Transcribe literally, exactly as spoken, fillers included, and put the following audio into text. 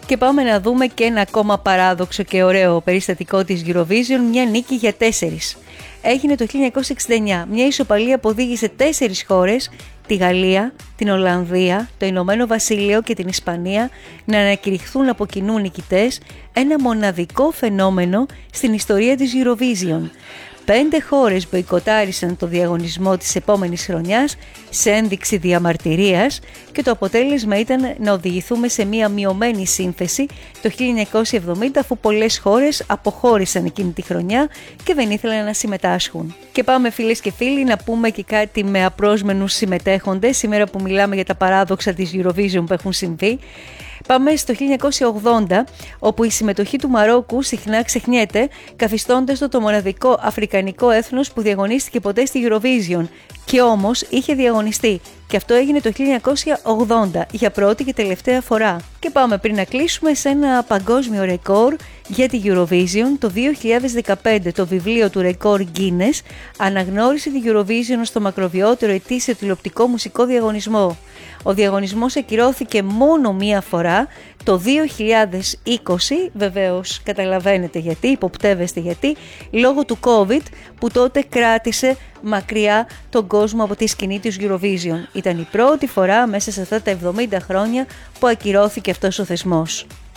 Και πάμε να δούμε και ένα ακόμα παράδοξο και ωραίο περιστατικό της Eurovision, μια νίκη για τέσσερις. Έγινε το χίλια εννιακόσια εξήντα εννιά, μια ισοπαλία που οδήγησε τέσσερις χώρες, τη Γαλλία, την Ολλανδία, το Ηνωμένο Βασίλειο και την Ισπανία, να ανακηρυχθούν από κοινού νικητές, ένα μοναδικό φαινόμενο στην ιστορία της Eurovision. Πέντε χώρες μποϊκοτάρισαν το διαγωνισμό της επόμενης χρονιάς σε ένδειξη διαμαρτυρίας και το αποτέλεσμα ήταν να οδηγηθούμε σε μια μειωμένη σύνθεση το χίλια εννιακόσια εβδομήντα, αφού πολλές χώρες αποχώρησαν εκείνη τη χρονιά και δεν ήθελαν να συμμετάσχουν. Και πάμε, φίλες και φίλοι, να πούμε και κάτι με απρόσμενους συμμετέχοντες σήμερα που μιλάμε για τα παράδοξα της Eurovision που έχουν συμβεί. Πάμε στο χίλια εννιακόσια ογδόντα, όπου η συμμετοχή του Μαρόκου συχνά ξεχνιέται, καθιστώντας το το μοναδικό αφρικανικό έθνος που διαγωνίστηκε ποτέ στη Eurovision. Και όμως είχε διαγωνιστεί. Και αυτό έγινε το χίλια εννιακόσια ογδόντα, για πρώτη και τελευταία φορά. Και πάμε πριν να κλείσουμε σε ένα παγκόσμιο ρεκόρ για τη Eurovision. Το δύο χιλιάδες δεκαπέντε το βιβλίο του ρεκόρ Guinness αναγνώρισε τη Eurovision στο μακροβιότερο ετήσιο τηλεοπτικό μουσικό διαγωνισμό. Ο διαγωνισμός ακυρώθηκε μόνο μία φορά το δύο χιλιάδες είκοσι, βεβαίως καταλαβαίνετε γιατί, υποπτεύεστε γιατί, λόγω του COVID που τότε κράτησε μακριά τον κόσμο από τη σκηνή της Eurovision. Ήταν η πρώτη φορά μέσα σε αυτά τα εβδομήντα χρόνια που ακυρώθηκε αυτός ο θεσμός.